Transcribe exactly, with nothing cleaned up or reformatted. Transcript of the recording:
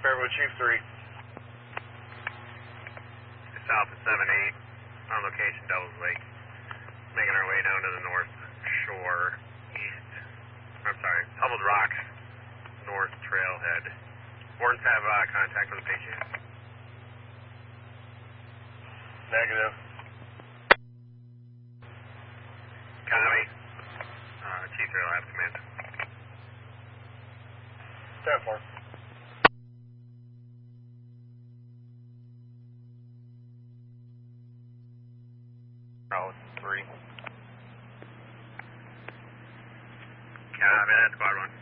Bravo Chief three. South of seven eight, on location Devil's Lake. Making our way down to the north shore, east, I'm sorry, Tumbled Rocks, north trailhead. Warrants have uh, contact with the patient. Negative. Copy. Uh, Chief Trail have command. ten four. Bravo three. Copy that, squad one.